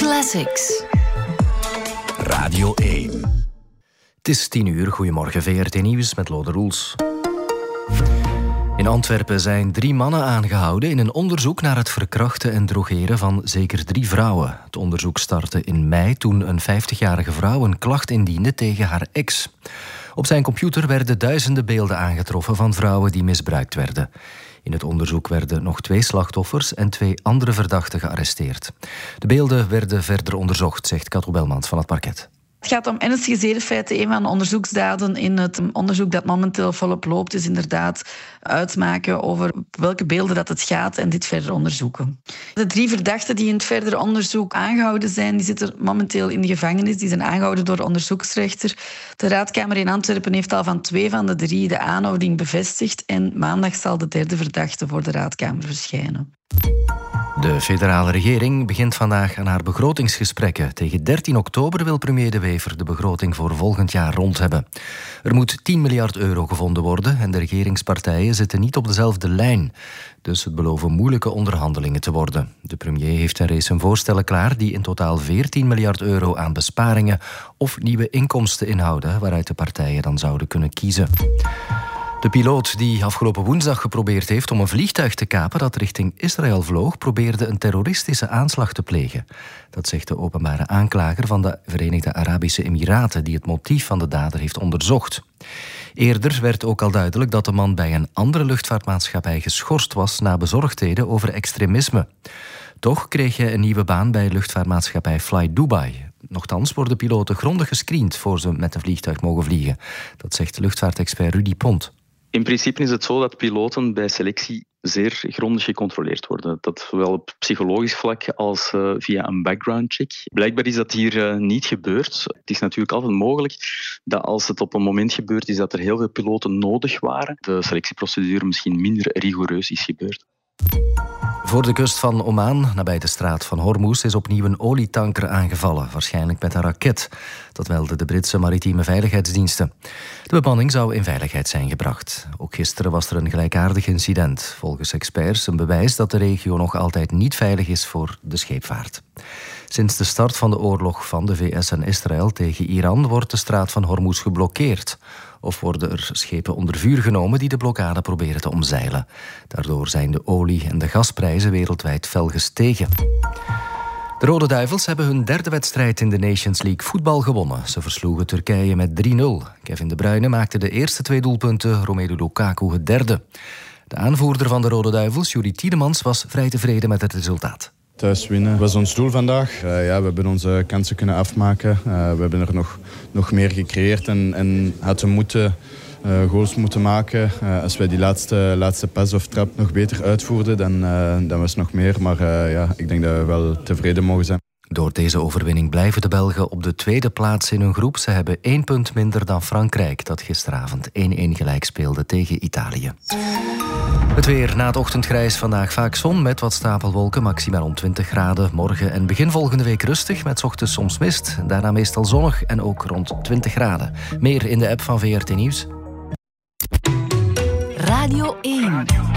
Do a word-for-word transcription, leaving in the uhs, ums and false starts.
Classics. Radio één. Het is tien uur. Goedemorgen, V R T Nieuws met Lode Roels. In Antwerpen zijn drie mannen aangehouden in een onderzoek naar het verkrachten en drogeren van zeker drie vrouwen. Het onderzoek startte in mei toen een vijftigjarige vrouw een klacht indiende tegen haar ex. Op zijn computer werden duizenden beelden aangetroffen van vrouwen die misbruikt werden. In het onderzoek werden nog twee slachtoffers en twee andere verdachten gearresteerd. De beelden werden verder onderzocht, zegt Kato Belmans van het parket. Het gaat om ernstige zedenfeiten. Een van de onderzoeksdaden in het onderzoek dat momenteel volop loopt is inderdaad uitmaken over welke beelden dat het gaat en dit verder onderzoeken. De drie verdachten die in het verder onderzoek aangehouden zijn, die zitten momenteel in de gevangenis. Die zijn aangehouden door de onderzoeksrechter. De Raadkamer in Antwerpen heeft al van twee van de drie de aanhouding bevestigd en maandag zal de derde verdachte voor de Raadkamer verschijnen. De federale regering begint vandaag aan haar begrotingsgesprekken. Tegen dertien oktober wil premier De Wever de begroting voor volgend jaar rond hebben. Er moet tien miljard euro gevonden worden en de regeringspartijen zitten niet op dezelfde lijn. Dus het beloven moeilijke onderhandelingen te worden. De premier heeft een race voorstellen klaar die in totaal veertien miljard euro aan besparingen of nieuwe inkomsten inhouden, waaruit de partijen dan zouden kunnen kiezen. De piloot die afgelopen woensdag geprobeerd heeft om een vliegtuig te kapen dat richting Israël vloog, probeerde een terroristische aanslag te plegen. Dat zegt de openbare aanklager van de Verenigde Arabische Emiraten, die het motief van de dader heeft onderzocht. Eerder werd ook al duidelijk dat de man bij een andere luchtvaartmaatschappij geschorst was na bezorgdheden over extremisme. Toch kreeg hij een nieuwe baan bij luchtvaartmaatschappij Fly Dubai. Nochtans worden piloten grondig gescreend voor ze met een vliegtuig mogen vliegen. Dat zegt luchtvaartexpert Rudy Pont. In principe is het zo dat piloten bij selectie zeer grondig gecontroleerd worden. Dat zowel op psychologisch vlak als uh, via een background check. Blijkbaar is dat hier uh, niet gebeurd. Het is natuurlijk altijd mogelijk dat als het op een moment gebeurd is dat er heel veel piloten nodig waren, de selectieprocedure misschien minder rigoureus is gebeurd. Voor de kust van Oman, nabij de straat van Hormuz, is opnieuw een olietanker aangevallen, waarschijnlijk met een raket. Dat melden de Britse maritieme veiligheidsdiensten. De bemanning zou in veiligheid zijn gebracht. Ook gisteren was er een gelijkaardig incident. Volgens experts een bewijs dat de regio nog altijd niet veilig is voor de scheepvaart. Sinds de start van de oorlog van de V S en Israël tegen Iran wordt de straat van Hormuz geblokkeerd. Of worden er schepen onder vuur genomen die de blokkade proberen te omzeilen. Daardoor zijn de olie- en de gasprijzen wereldwijd fel gestegen. De Rode Duivels hebben hun derde wedstrijd in de Nations League voetbal gewonnen. Ze versloegen Turkije met drie nul. Kevin De Bruyne maakte de eerste twee doelpunten, Romelu Lukaku het derde. De aanvoerder van de Rode Duivels, Juri Tielemans, was vrij tevreden met het resultaat. Thuis winnen was ons doel vandaag. Uh, ja, we hebben onze kansen kunnen afmaken. Uh, we hebben er nog, nog meer gecreëerd en, en hadden moeten, uh, goals moeten maken. Uh, als wij die laatste, laatste pas of trap nog beter uitvoerden, dan, uh, dan was het nog meer. Maar uh, ja, ik denk dat we wel tevreden mogen zijn. Door deze overwinning blijven de Belgen op de tweede plaats in hun groep. Ze hebben één punt minder dan Frankrijk, dat gisteravond één-één gelijk speelde tegen Italië. Het weer na het ochtendgrijs vandaag vaak zon met wat stapelwolken, maximaal rond twintig graden. Morgen en begin volgende week rustig met 's ochtends soms mist. Daarna meestal zonnig en ook rond twintig graden. Meer in de app van V R T Nieuws. Radio één.